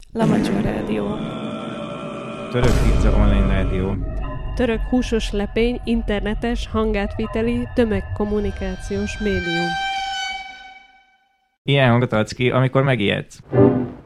Lamacska Rádió. Török pizza online rádió. Török húsos lepény, internetes, hangátviteli, tömegkommunikációs médium. Ilyen hangot adsz ki, amikor megijedsz.